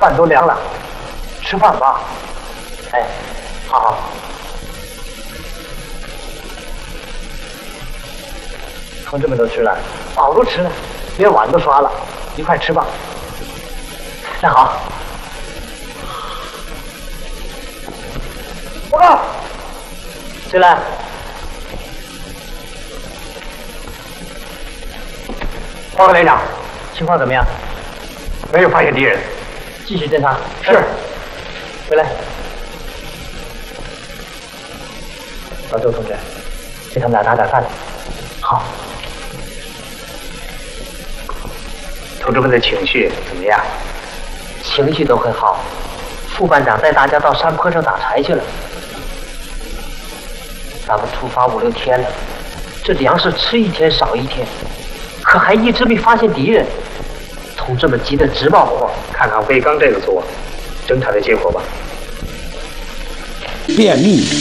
饭都凉了，吃饭吧。哎，好好。同志们都吃了，饱都吃了，连碗都刷了，一块吃吧。那好。报告。谁来？报告连长，情况怎么样？没有发现敌人。继续侦查。是。回来。老周同志，给他们俩打点饭。好。同志们的情绪怎么样？情绪都很好。副班长带大家到山坡上打柴去了。咱们出发5、6天了，这粮食吃一天少一天，可还一直没发现敌人。同志们急得直冒火。看看卫刚这个组侦查的结果吧。 便秘。